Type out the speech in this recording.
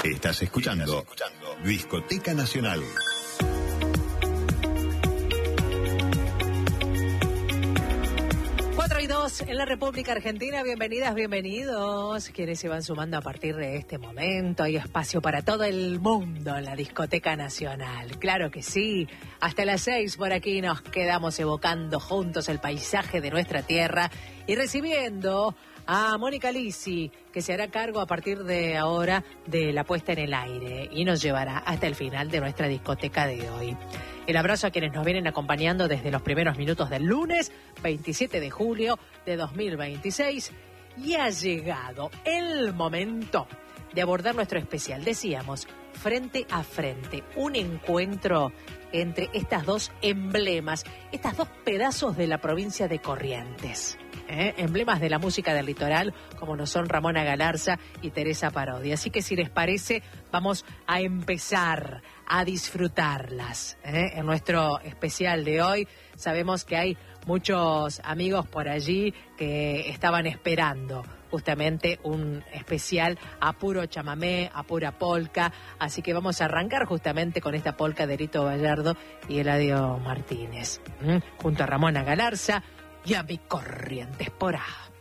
Estás escuchando Discoteca Nacional. Y 2 en la República Argentina. Bienvenidas, bienvenidos. Quienes se van sumando a partir de este momento. Hay espacio para todo el mundo en la Discoteca Nacional. Claro que sí. Hasta las 6 por aquí nos quedamos evocando juntos el paisaje de nuestra tierra y recibiendo a Mónica Lisi, que se hará cargo a partir de ahora de la puesta en el aire y nos llevará hasta el final de nuestra discoteca de hoy. El abrazo a quienes nos vienen acompañando desde los primeros minutos del lunes 27 de julio de 2026 y ha llegado el momento de abordar nuestro especial. Decíamos, frente a frente, un encuentro entre estas dos emblemas, estas dos pedazos de la provincia de Corrientes. Emblemas de la música del litoral, como lo son Ramona Galarza y Teresa Parodi. Así que si les parece, vamos a empezar a disfrutarlas. En nuestro especial de hoy sabemos que hay muchos amigos por allí que estaban esperando justamente un especial a puro chamamé, a pura polka, así que vamos a arrancar justamente con esta polka de Rito Gallardo y Eladio Martínez, junto a Ramona Galarza y a mi Corrientes por A.